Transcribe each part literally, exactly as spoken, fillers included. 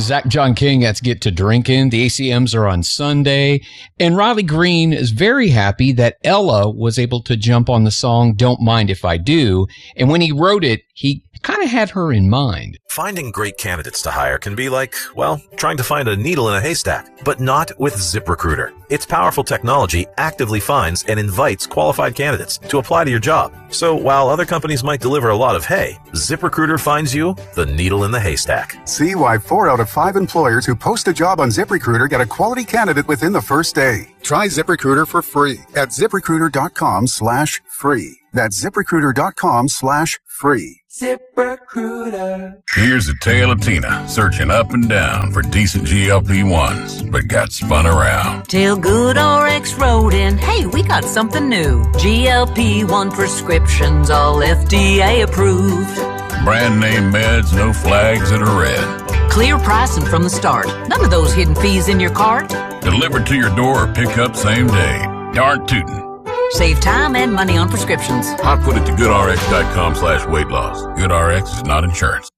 Zach John King gets get to drinking. The A C Ms are on Sunday. And Riley Green is very happy that Ella was able to jump on the song Don't Mind If I Do. And when he wrote it, he kind of had her in mind. Finding great candidates to hire can be like, well, trying to find a needle in a haystack, but not with ZipRecruiter. Its powerful technology actively finds and invites qualified candidates to apply to your job. So while other companies might deliver a lot of hay, ZipRecruiter finds you the needle in the haystack. See why four out of five employers who post a job on ZipRecruiter get a quality candidate within the first day. Try ZipRecruiter for free at ZipRecruiter.com slash free. That's ZipRecruiter.com slash free. ZipRecruiter. Here's a tale of Tina searching up and down for decent G L P ones, but got spun around. Till GoodRx wrote in, hey, we got something new. G L P one prescriptions, all F D A approved. Brand name meds, no flags that are red. Clear pricing from the start. None of those hidden fees in your cart. Delivered to your door or pick up same day. Darn tootin'. Save time and money on prescriptions. I put it to GoodRx.com slash weight loss. GoodRx is not insurance.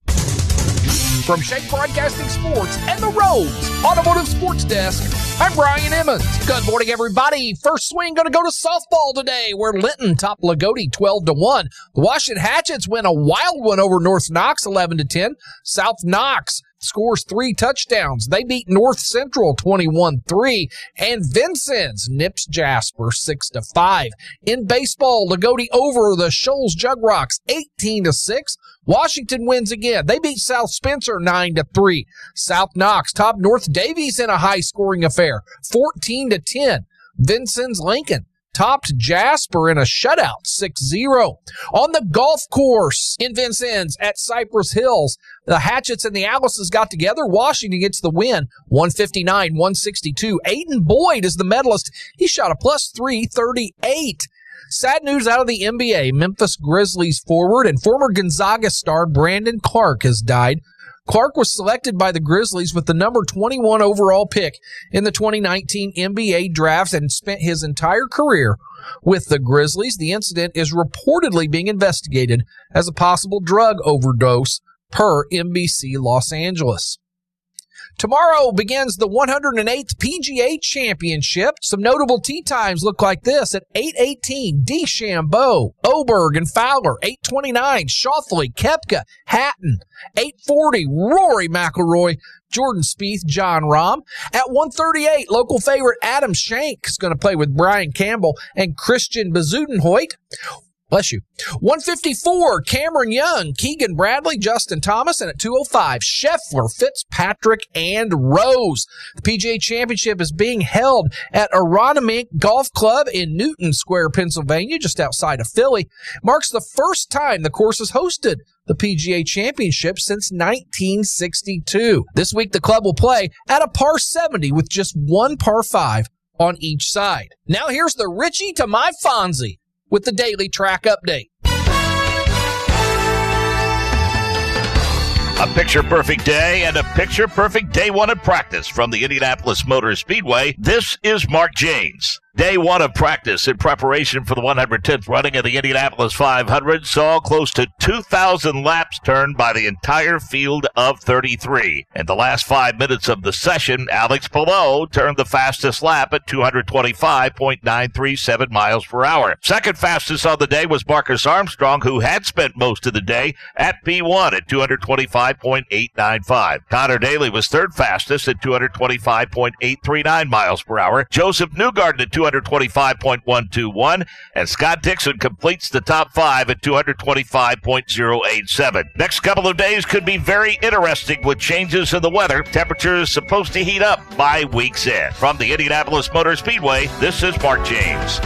From Shank Broadcasting Sports and the Rhodes Automotive Sports Desk, I'm Brian Emmons. Good morning, everybody. First swing going to go to softball today, where Linton topped Lagodi twelve to one. The Washington Hatchets win a wild one over North Knox eleven to ten. South Knox scores three touchdowns. They beat North Central twenty-one three. And Vincennes nips Jasper six to five. In baseball, Lagodi over the Shoals Jugrocks eighteen to six. Washington wins again. They beat South Spencer nine to three. South Knox topped North Davies in a high-scoring affair, fourteen to ten. Vincennes Lincoln topped Jasper in a shutout, six zero. On the golf course in Vincennes at Cypress Hills, the Hatchets and the Alices got together. Washington gets the win, one fifty-nine one sixty-two. Aiden Boyd is the medalist. He shot a plus three thirty-eight. Sad news out of the N B A. Memphis Grizzlies forward and former Gonzaga star Brandon Clark has died. Clark was selected by the Grizzlies with the number twenty-one overall pick in the twenty nineteen N B A draft and spent his entire career with the Grizzlies. The incident is reportedly being investigated as a possible drug overdose per N B C Los Angeles. Tomorrow begins the one hundred eighth P G A Championship. Some notable tee times look like this. At eight eighteen, DeChambeau, Oberg, and Fowler. eight twenty-nine, Schauffele, Koepka, Hatton. eight forty, Rory McIlroy, Jordan Spieth, John Rahm. At one thirty-eight, local favorite Adam Schenk is going to play with Brian Campbell and Christian Bezuidenhout. Bless you. one fifty-four, Cameron Young, Keegan Bradley, Justin Thomas, and at two oh five, Scheffler, Fitzpatrick, and Rose. The P G A Championship is being held at Aronimink Golf Club in Newton Square, Pennsylvania, just outside of Philly. Marks the first time the course has hosted the P G A Championship since nineteen sixty-two. This week, the club will play at a par seventy with just one par five on each side. Now here's the Richie to my Fonzie with the daily track update. A picture-perfect day and a picture-perfect day one of practice from the Indianapolis Motor Speedway. This is Mark James. Day one of practice in preparation for the one hundred tenth running of the Indianapolis five hundred saw close to two thousand laps turned by the entire field of thirty-three. In the last five minutes of the session, Alex Palou turned the fastest lap at two twenty-five point nine three seven miles per hour. Second fastest on the day was Marcus Armstrong, who had spent most of the day at P one at two twenty-five point eight nine five. Connor Daly was third fastest at two twenty-five point eight three nine miles per hour. Joseph Newgarden at two twenty-five point one two one, and Scott Dixon completes the top five at two twenty-five point zero eight seven. Next couple of days could be very interesting with changes in the weather. Temperatures supposed to heat up by week's end. From the Indianapolis Motor Speedway, this is Mark James.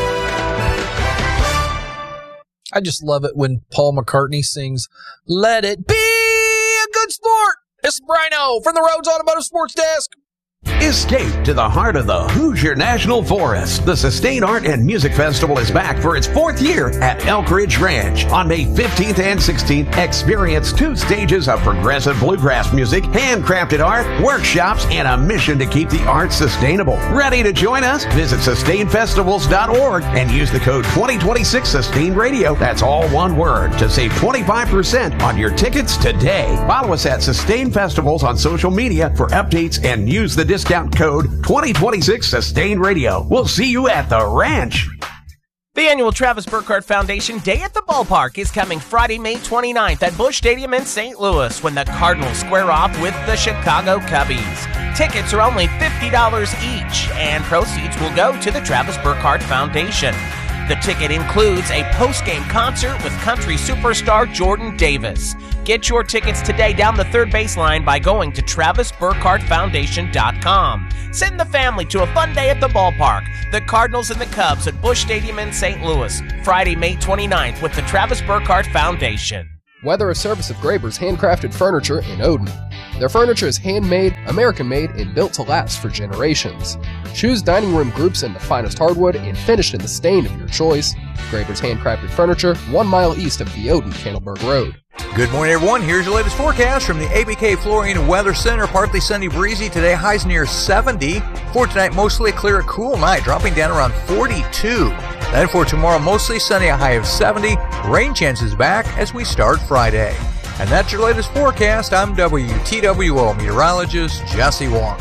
I just love it when Paul McCartney sings, "Let it be a good sport." This is Brino from the Rhodes Automotive Sports Desk. Escape to the heart of the Hoosier National Forest. The Sustained Art and Music Festival is back for its fourth year at Elk Ridge Ranch. On May fifteenth and sixteenth, experience two stages of progressive bluegrass music, handcrafted art, workshops, and a mission to keep the arts sustainable. Ready to join us? Visit sustain festivals dot org and use the code twenty twenty-six Sustain Radio. That's all one word to save twenty-five percent on your tickets today. Follow us at Sustain Festivals on social media for updates and use the discount code twenty twenty-six Sustain Radio. We'll see you at the ranch. The annual Travis Burkhardt Foundation Day at the Ballpark is coming Friday, May twenty-ninth at Busch Stadium in Saint Louis when the Cardinals square off with the Chicago Cubbies. Tickets are only fifty dollars each, and proceeds will go to the Travis Burkhardt Foundation. The ticket includes a post-game concert with country superstar Jordan Davis. Get your tickets today down the third baseline by going to Travis Burkhardt Foundation dot com. Send the family to a fun day at the ballpark. The Cardinals and the Cubs at Busch Stadium in Saint Louis, Friday, May twenty-ninth with the Travis Burkhardt Foundation. Weather a service of Graber's Handcrafted Furniture in Odin. Their furniture is handmade, American-made, and built to last for generations. Choose dining room groups in the finest hardwood and finished in the stain of your choice. Graber's Handcrafted Furniture, one mile east of the Odin Candleberg Road. Good morning, everyone. Here's your latest forecast from the A B K Flooring and Weather Center. Partly sunny, breezy today. Highs near seventy. For tonight, mostly a clear, cool night, dropping down around forty-two. Then for tomorrow, mostly sunny, a high of seventy. Rain chances back as we start Friday. And that's your latest forecast. I'm W T W O meteorologist Jesse Wong.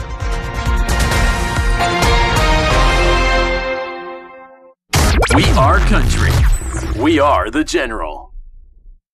We are country. We are the General.